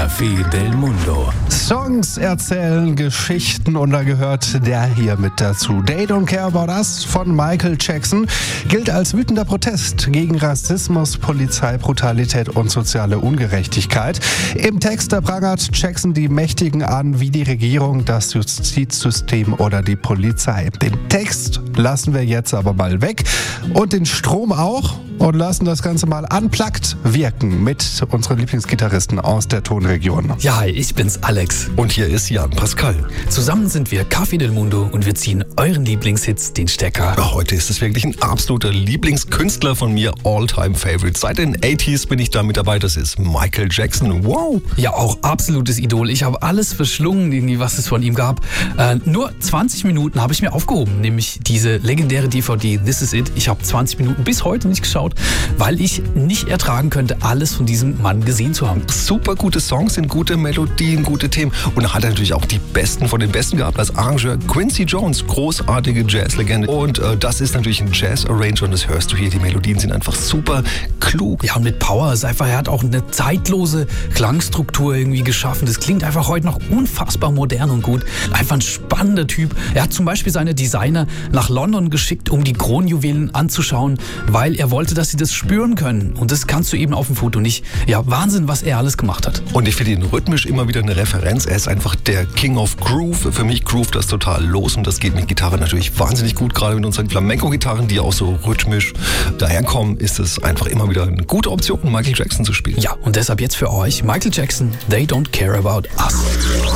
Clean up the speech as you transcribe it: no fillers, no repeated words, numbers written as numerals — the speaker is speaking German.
Café del Mundo. Songs erzählen Geschichten und da gehört der hier mit dazu. They Don't Care About Us von Michael Jackson gilt als wütender Protest gegen Rassismus, Polizeibrutalität und soziale Ungerechtigkeit. Im Text prangert Jackson die Mächtigen an, wie die Regierung, das Justizsystem oder die Polizei. Den Text lassen wir jetzt aber mal weg und den Strom auch und lassen das Ganze mal unplugged wirken mit unseren Lieblingsgitarristen aus der Tonregion. Ja, hi, ich bin's, Alex. Und hier ist Jan Pascal. Zusammen sind wir Café del Mundo und wir ziehen euren Lieblingshits den Stecker. Heute ist es wirklich ein absoluter Lieblingskünstler von mir, All-Time-Favorite. Seit den 80s bin ich da mit dabei, das ist Michael Jackson. Wow! Ja, auch absolutes Idol. Ich habe alles verschlungen, irgendwie, was es von ihm gab. Nur 20 Minuten habe ich mir aufgehoben, nämlich diese legendäre DVD This Is It. Ich habe 20 Minuten bis heute nicht geschaut, weil ich nicht ertragen könnte, alles von diesem Mann gesehen zu haben. Super gute Songs, sind gute Melodien, gute Themen. Und er hat natürlich auch die Besten von den Besten gehabt als Arrangeur. Quincy Jones, großartige Jazzlegende. Und das ist natürlich ein Jazz-Arranger und das hörst du hier. Die Melodien sind einfach super klug. Ja, und mit Power ist einfach, er hat auch eine zeitlose Klangstruktur irgendwie geschaffen. Das klingt einfach heute noch unfassbar modern und gut. Einfach ein spannender Typ. Er hat zum Beispiel seine Designer nach London geschickt, um die Kronjuwelen anzuschauen, weil er wollte, dass sie das spüren können. Und das kannst du eben auf dem Foto nicht. Ja, Wahnsinn, was er alles gemacht hat. Und ich finde ihn rhythmisch immer wieder eine Referenz. Er ist einfach der King of Groove. Für mich groovt das total los und das geht mit Gitarre natürlich wahnsinnig gut. Gerade mit unseren Flamenco-Gitarren, die auch so rhythmisch daherkommen, ist es einfach immer wieder eine gute Option, Michael Jackson zu spielen. Ja, und deshalb jetzt für euch Michael Jackson, They Don't Care About Us.